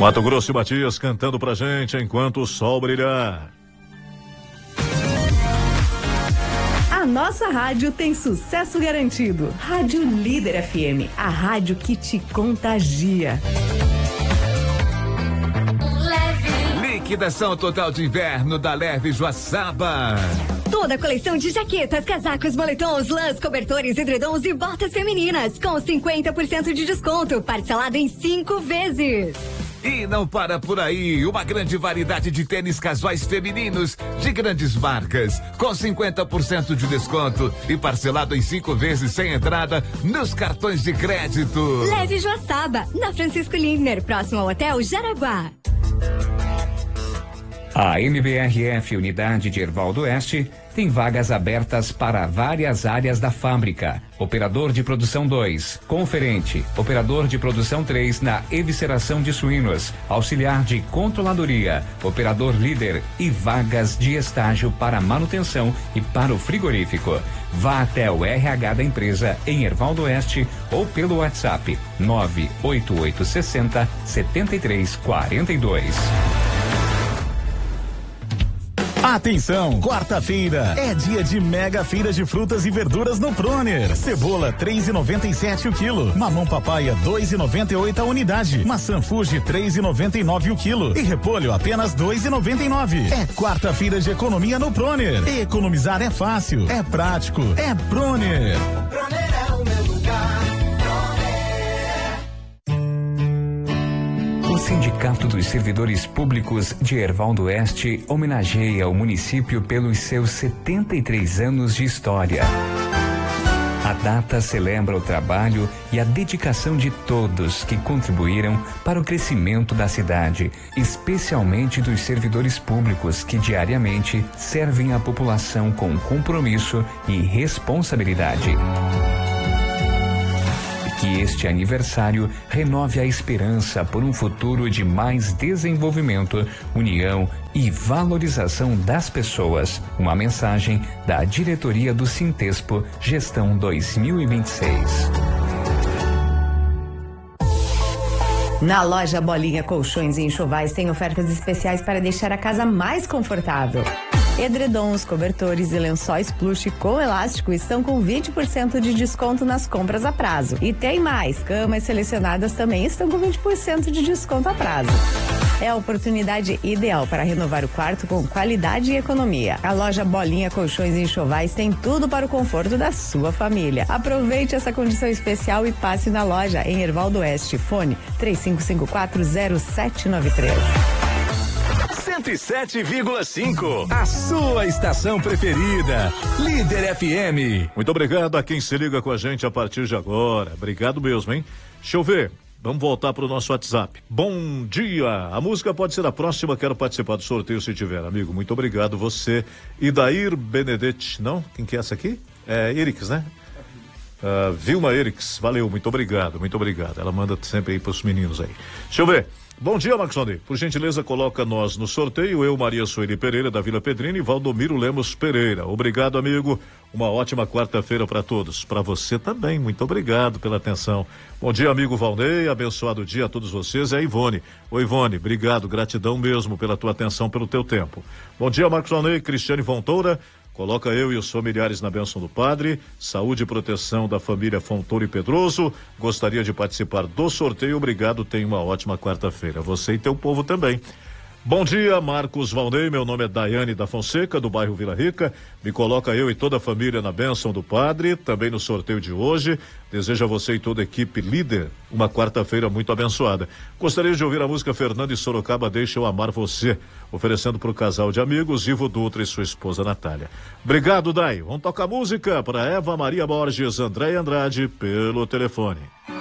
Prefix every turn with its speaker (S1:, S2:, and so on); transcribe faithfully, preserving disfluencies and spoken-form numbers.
S1: Mato Grosso e Matias cantando pra gente enquanto o sol brilhar.
S2: A nossa rádio tem sucesso garantido. Rádio Líder F M, a rádio que te contagia.
S3: Liquidação total de inverno da Leve Joaçaba.
S4: Toda a coleção de jaquetas, casacos, moletons, lãs, cobertores, edredons e botas femininas com cinquenta por cento de desconto, parcelado em cinco vezes.
S3: E não para por aí, uma grande variedade de tênis casuais femininos de grandes marcas, com cinquenta por cento de desconto e parcelado em cinco vezes sem entrada nos cartões de crédito.
S4: Leve Joaçaba, na Francisco Lindner, próximo ao Hotel Jaraguá.
S5: A M B R F Unidade de Herval do Oeste tem vagas abertas para várias áreas da fábrica. Operador de produção dois, conferente, operador de produção três na evisceração de suínos, auxiliar de controladoria, operador líder e vagas de estágio para manutenção e para o frigorífico. Vá até o R H da empresa em Herval do Oeste ou pelo WhatsApp nove oito oito seis zero sete três quatro dois.
S6: Atenção, quarta-feira é dia de mega feira de frutas e verduras no Proner. Cebola três e noventa e sete o quilo, mamão papaya dois e noventa e oito a unidade, maçã Fuji três e noventa e nove o quilo e repolho apenas dois e noventa e nove. É quarta-feira de economia no Proner. Economizar é fácil, é prático, é Proner.
S7: Proner é o meu lugar.
S5: O Sindicato dos Servidores Públicos de Herval do Oeste homenageia o município pelos seus setenta e três anos de história. A data celebra o trabalho e a dedicação de todos que contribuíram para o crescimento da cidade, especialmente dos servidores públicos que diariamente servem a população com compromisso e responsabilidade. Que este aniversário renove a esperança por um futuro de mais desenvolvimento, união e valorização das pessoas. Uma mensagem da diretoria do Sintespo, gestão dois mil e vinte e seis.
S2: Na loja Bolinha Colchões e Enxovais tem ofertas especiais para deixar a casa mais confortável. Edredons, cobertores e lençóis plush com elástico estão com vinte por cento de desconto nas compras a prazo. E tem mais, camas selecionadas também estão com vinte por cento de desconto a prazo. É a oportunidade ideal para renovar o quarto com qualidade e economia. A loja Bolinha Colchões e Enxovais tem tudo para o conforto da sua família. Aproveite essa condição especial e passe na loja em Herval do Oeste. Fone três cinco cinco quatro zero sete nove três.
S6: cento e sete vírgula cinco, a sua estação preferida, Líder F M.
S1: Muito obrigado a quem se liga com a gente a partir de agora. Obrigado mesmo, hein? Deixa eu ver. Vamos voltar para o nosso WhatsApp. Bom dia! A música pode ser a próxima. Quero participar do sorteio se tiver, amigo. Muito obrigado. Você, Idair Benedetti. Não? Quem que é essa aqui? É Erix, né? Uh, Vilma Erix. Valeu, muito obrigado, muito obrigado. Ela manda sempre aí para os meninos aí. Deixa eu ver. Bom dia, Marcos André. Por gentileza, coloca nós no sorteio. Eu, Maria Sueli Pereira, da Vila Pedrina, e Valdomiro Lemos Pereira. Obrigado, amigo. Uma ótima quarta-feira para todos. Para você também. Muito obrigado pela atenção. Bom dia, amigo Valnei. Abençoado dia a todos vocês. É a Ivone. Oi, Ivone. Obrigado. Gratidão mesmo pela tua atenção, pelo teu tempo. Bom dia, Marcos André. Cristiane Fontoura. Coloca eu e os familiares na bênção do Padre, saúde e proteção da família Fontoura e Pedroso. Gostaria de participar do sorteio. Obrigado, tenha uma ótima quarta-feira. Você e teu povo também. Bom dia, Marcos Valnei. Meu nome é Daiane da Fonseca, do bairro Vila Rica. Me coloca eu e toda a família na bênção do Padre, também no sorteio de hoje. Desejo a você e toda a equipe líder uma quarta-feira muito abençoada. Gostaria de ouvir a música Fernando e Sorocaba, Deixa Eu Amar Você, oferecendo para o casal de amigos Ivo Dutra e sua esposa Natália. Obrigado, Dai. Vamos tocar música para Eva Maria Borges, André Andrade, pelo telefone.